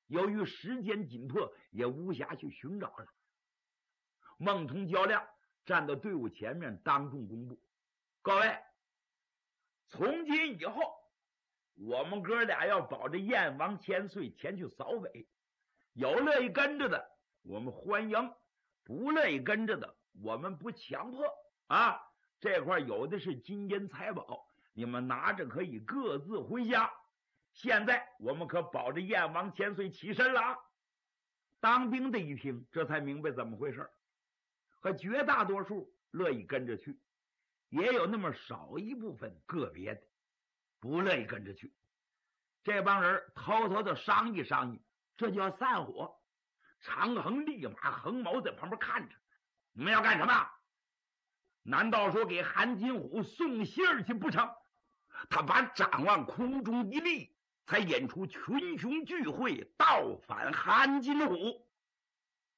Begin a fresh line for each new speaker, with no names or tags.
由于时间紧迫，也无暇去寻找了。孟通、焦亮站到队伍前面，当众公布：各位，从今以后，我们哥俩要保着燕王千岁前去扫匪，有乐意跟着的我们欢迎，不乐意跟着的我们不强迫啊。这块有的是金银财宝，你们拿着可以各自回家。现在我们可保着燕王千岁起身了啊！当兵的一听，这才明白怎么回事，和绝大多数乐意跟着去，也有那么少一部分个别的不乐意跟着去。这帮人偷偷的商议商议，这就要散伙。长衡立马横矛在旁边看着，你们要干什么？难道说给韩金虎送信儿去不成？他把掌往空中一立，才引出群雄聚会，倒反韩金虎。